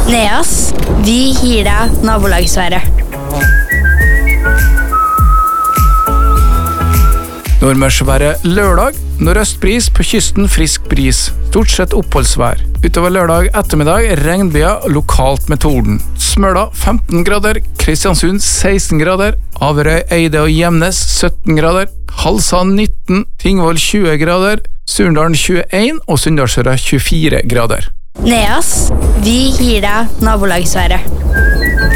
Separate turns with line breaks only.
Neas, vi gir deg nabolagsværet.
Nordmørsværet lørdag, nordøstbris på kysten frisk bris, stort sett oppholdsvær. Utover lørdag ettermiddag regnbyer lokalt med torden. Smøla 15 grader, Kristiansund 16 grader, Averøy, Eide og Gjemnes 17 grader, Halsand 19, Tingvoll 20 grader, Surndalen 21 og Sunndalsøra 24 grader.
Neas, vi gir deg nabolagsværet.